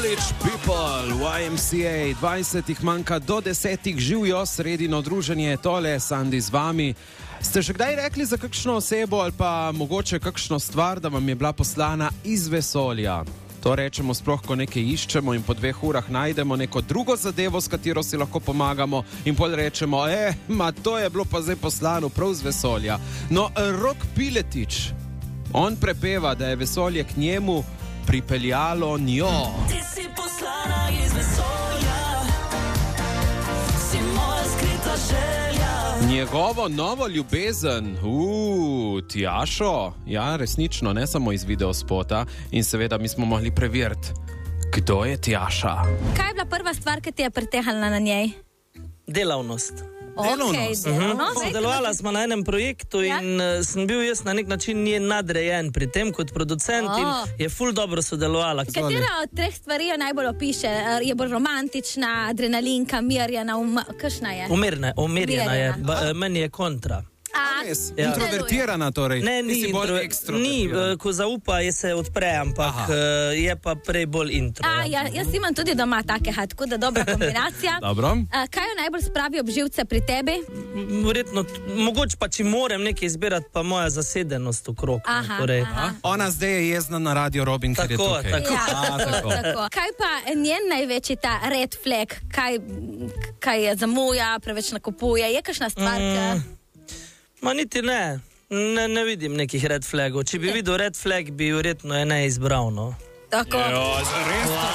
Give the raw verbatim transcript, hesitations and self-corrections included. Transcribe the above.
People, Y M C A, dvajsetih manjka do desetih, živijo sredino druženje, tole Sandi z vami. Ste že kdaj rekli za kakšno osebo ali pa mogoče kakšno stvar, da vam je bila poslana iz vesolja? To rečemo sploh, ko nekaj iščemo in po dveh urah najdemo neko drugo zadevo, s katero si lahko pomagamo in pol rečemo, eh, ma to je bilo pa zdaj poslano prav z vesolja. No, Rok Piletič, on prepeva, da je vesolje k njemu pripeljalo njo. Ti si poslana iz vesolja, si moja skrita želja. Njegovo novo ljubezen, uuu, Tjašo, ja, resnično, ne samo iz videospota. In seveda mi smo mogli preveriti, kdo je Tjaša. Kaj je bila prva stvar, ki ti je pritehnila na njej? Delavnost. Okay, delavnost. Sodelovala smo na enem projektu in ja? sem bil jaz na nek način njen nadrejen pri tem kot producent oh. in je ful dobro sodelovala. Katera od treh stvari jo najbolj opiše? Je bolj romantična, adrenalinka, mirjena, um, kakšna je? Umirne, umirjena je, ba, meni je kontra. A, ja. Introvertirana torej. Ne, ni, intro, ni ko zaupa, je se odpre, ampak Aha. je pa prej bolj intro. A, ja, jaz imam tudi doma take, tako da dobra kombinacija. Dobro. A, kaj jo najbolj spravi ob živce pri tebi? Verjetno, mogoče pa, če morem nekaj izbirati, pa moja zasedenost okrog. Aha, torej. aha. Ona zdaj je jezna na Radio Robin, ker je tukaj. Tako, Ja, A, tako, tako. tako. Kaj pa njen največji ta red flag? Kaj, kaj je zamuja, preveč nakupuje? Je kakšna stvar, Mm. Ma niti ne. ne, ne vidim nekih red flagov. Če bi videl red flag, bi verjetno je ne izbral, no. Tako. Jo, res